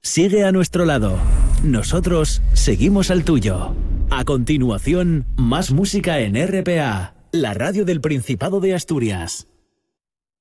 sigue a nuestro lado. Nosotros seguimos al tuyo. A continuación, más música en RPA, la radio del Principado de Asturias.